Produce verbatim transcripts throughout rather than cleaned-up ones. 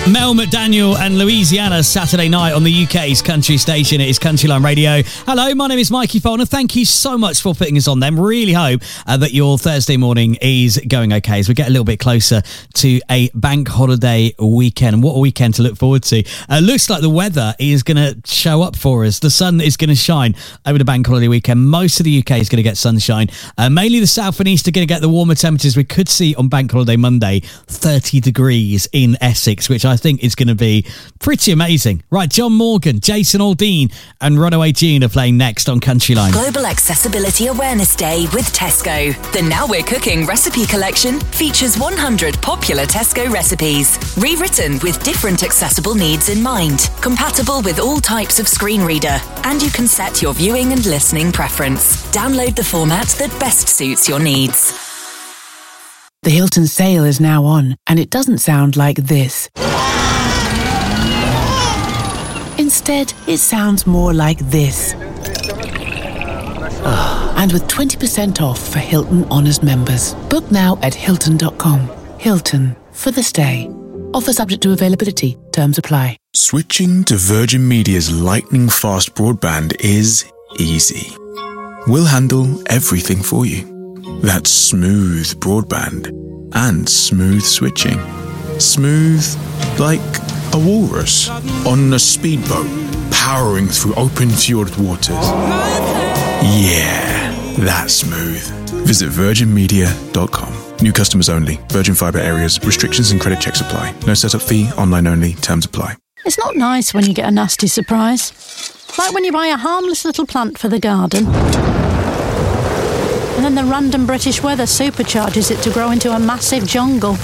Mel McDaniel and Louisiana Saturday night on the U K's country station. It is Country Line Radio. Hello, my name is Mikey Follner. Thank you so much for putting us on them. Really hope uh, that your Thursday morning is going okay as we get a little bit closer to a bank holiday weekend. What a weekend to look forward to. Uh, looks like the weather is going to show up for us. The sun is going to shine over the bank holiday weekend. Most of the U K is going to get sunshine. Uh, mainly the south and east are going to get the warmer temperatures. We could see on bank holiday Monday thirty degrees in Essex, which I I think it's going to be pretty amazing. Right, John Morgan, Jason Aldean and Runaway June are playing next on Country Line. Global Accessibility Awareness Day with Tesco. The Now We're Cooking recipe collection features one hundred popular Tesco recipes, rewritten with different accessible needs in mind, compatible with all types of screen reader, and you can set your viewing and listening preference. Download the format that best suits your needs. The Hilton sale is now on, and it doesn't sound like this. Instead, it sounds more like this. And with twenty percent off for Hilton Honors members. Book now at Hilton dot com. Hilton, for the stay. Offer subject to availability. Terms apply. Switching to Virgin Media's lightning-fast broadband is easy. We'll handle everything for you. That's smooth broadband and smooth switching. Smooth like a walrus on a speedboat powering through open fjord waters. Yeah, that's smooth. Visit virgin media dot com. New customers only. Virgin Fibre areas. Restrictions and credit checks apply. No setup fee. Online only. Terms apply. It's not nice when you get a nasty surprise. Like when you buy a harmless little plant for the garden, and then the random British weather supercharges it to grow into a massive jungle.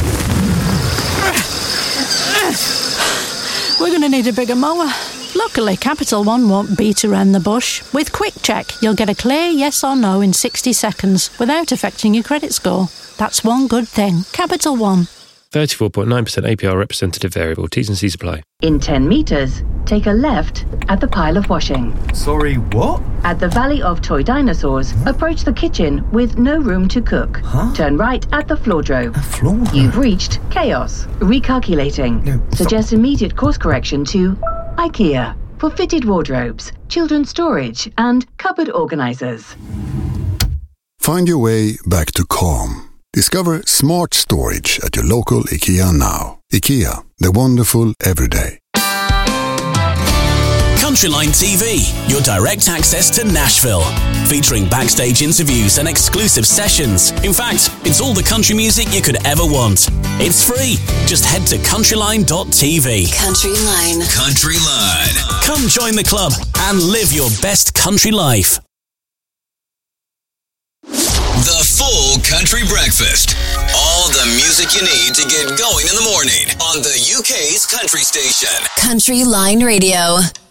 We're going to need a bigger mower. Luckily, Capital One won't beat around the bush. With Quick Check, you'll get a clear yes or no in sixty seconds without affecting your credit score. That's one good thing. Capital One. thirty-four point nine percent A P R representative variable. T's and C's apply. In ten metres, take a left at the pile of washing. Sorry, what? At the Valley of Toy Dinosaurs, approach the kitchen with no room to cook. Huh? Turn right at the floordrobe. A floor? You've reached chaos. Recalculating. No, Suggest immediate course correction to IKEA for fitted wardrobes, children's storage, and cupboard organisers. Find your way back to calm. Discover smart storage at your local IKEA now. IKEA, the wonderful everyday. Countryline T V, your direct access to Nashville. Featuring backstage interviews and exclusive sessions. In fact, it's all the country music you could ever want. It's free. Just head to countryline dot t v. Countryline. Countryline. Come join the club and live your best country life. The Full Country Breakfast. All the music you need to get going in the morning on the U K's country station. Country Line Radio.